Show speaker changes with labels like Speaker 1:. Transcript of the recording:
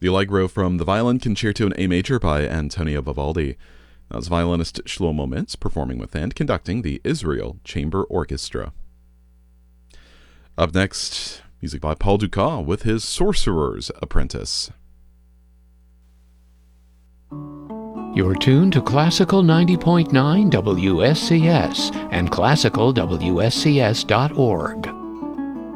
Speaker 1: The Allegro from the Violin Concerto in A Major by Antonio Vivaldi. That was violinist Shlomo Mintz performing with and conducting the Israel Chamber Orchestra. Up next, music by Paul Dukas with his Sorcerer's Apprentice.
Speaker 2: You're tuned to Classical 90.9 WSCS and classicalwscs.org.